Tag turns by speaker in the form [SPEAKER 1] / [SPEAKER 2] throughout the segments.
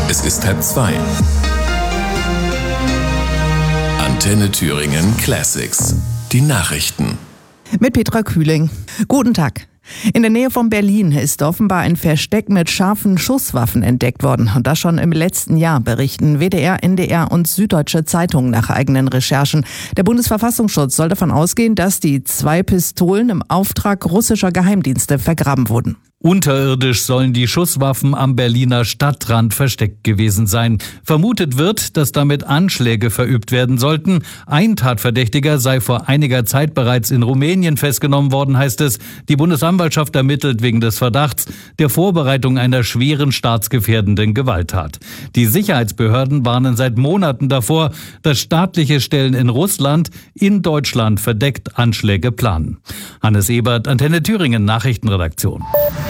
[SPEAKER 1] Es ist 1:30. Antenne Thüringen Classics. Die Nachrichten.
[SPEAKER 2] Mit Petra Kühling. Guten Tag. In der Nähe von Berlin ist offenbar ein Versteck mit scharfen Schusswaffen entdeckt worden. Und das schon im letzten Jahr, berichten WDR, NDR und Süddeutsche Zeitung nach eigenen Recherchen. Der Bundesverfassungsschutz soll davon ausgehen, dass die 2 Pistolen im Auftrag russischer Geheimdienste vergraben wurden.
[SPEAKER 3] Unterirdisch sollen die Schusswaffen am Berliner Stadtrand versteckt gewesen sein. Vermutet wird, dass damit Anschläge verübt werden sollten. Ein Tatverdächtiger sei vor einiger Zeit bereits in Rumänien festgenommen worden, heißt es. Die Bundesanwaltschaft ermittelt wegen des Verdachts der Vorbereitung einer schweren staatsgefährdenden Gewalttat. Die Sicherheitsbehörden warnen seit Monaten davor, dass staatliche Stellen in Russland in Deutschland verdeckt Anschläge planen. Hannes Ebert, Antenne Thüringen, Nachrichtenredaktion.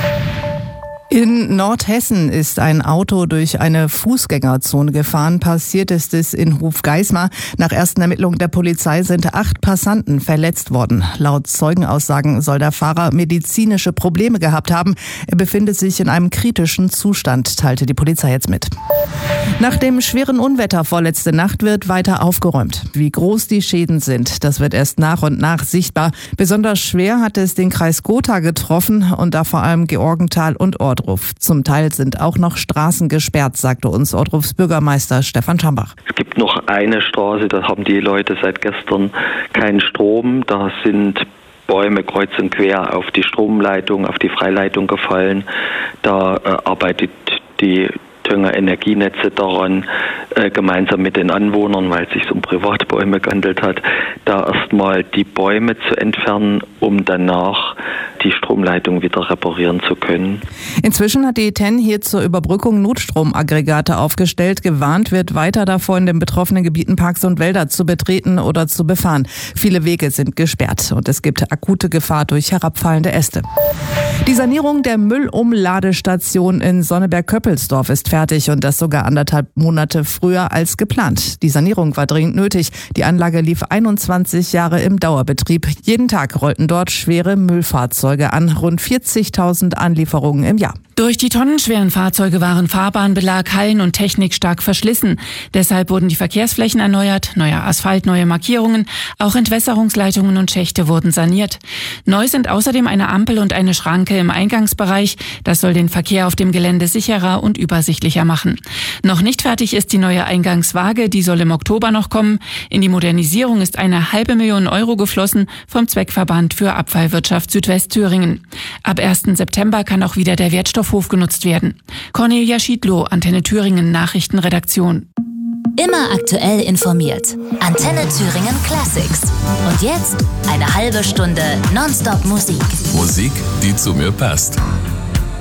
[SPEAKER 2] In Nordhessen ist ein Auto durch eine Fußgängerzone gefahren. Passiert ist es in Hofgeismar. Nach ersten Ermittlungen der Polizei sind 8 Passanten verletzt worden. Laut Zeugenaussagen soll der Fahrer medizinische Probleme gehabt haben. Er befindet sich in einem kritischen Zustand, teilte die Polizei jetzt mit. Nach dem schweren Unwetter vorletzte Nacht wird weiter aufgeräumt. Wie groß die Schäden sind, das wird erst nach und nach sichtbar. Besonders schwer hat es den Kreis Gotha getroffen und da vor allem Georgenthal und Ohrdruf. Zum Teil sind auch noch Straßen gesperrt, sagte uns Ohrdrufs Bürgermeister Stefan Schambach.
[SPEAKER 4] Es gibt noch eine Straße, da haben die Leute seit gestern keinen Strom. Da sind Bäume kreuz und quer auf die Stromleitung, auf die Freileitung gefallen. Da arbeitet die Thüringer Energienetze daran, gemeinsam mit den Anwohnern, weil es sich um Privatbäume gehandelt hat, da erstmal die Bäume zu entfernen, um danach die Stromleitung wieder reparieren zu können.
[SPEAKER 2] Inzwischen hat die TEN hier zur Überbrückung Notstromaggregate aufgestellt. Gewarnt wird weiter davor, in den betroffenen Gebieten Parks und Wälder zu betreten oder zu befahren. Viele Wege sind gesperrt und es gibt akute Gefahr durch herabfallende Äste. Die Sanierung der Müllumladestation in Sonneberg-Köppelsdorf ist fertig und das sogar 1,5 Monate früher als geplant. Die Sanierung war dringend nötig. Die Anlage lief 21 Jahre im Dauerbetrieb. Jeden Tag rollten dort schwere Müllfahrzeuge an, rund 40.000 Anlieferungen im Jahr.
[SPEAKER 5] Durch die tonnenschweren Fahrzeuge waren Fahrbahnbelag, Hallen und Technik stark verschlissen. Deshalb wurden die Verkehrsflächen erneuert, neuer Asphalt, neue Markierungen, auch Entwässerungsleitungen und Schächte wurden saniert. Neu sind außerdem eine Ampel und eine Schranke im Eingangsbereich. Das soll den Verkehr auf dem Gelände sicherer und übersichtlicher machen. Noch nicht fertig ist die neue Eingangswaage, die soll im Oktober noch kommen. In die Modernisierung ist eine 500.000 Euro geflossen vom Zweckverband für Abfallwirtschaft Südwestthüringen. Ab 1. September kann auch wieder der Wertstoffhof genutzt werden. Cornelia Schiedlow, Antenne Thüringen Nachrichtenredaktion.
[SPEAKER 6] Immer aktuell informiert. Antenne Thüringen Classics. Und jetzt eine halbe Stunde Nonstop Musik.
[SPEAKER 1] Musik, die zu mir passt.